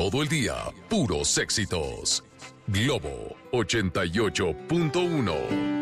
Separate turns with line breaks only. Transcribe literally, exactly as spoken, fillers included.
Todo el día, puros éxitos. Globo ochenta y ocho punto uno.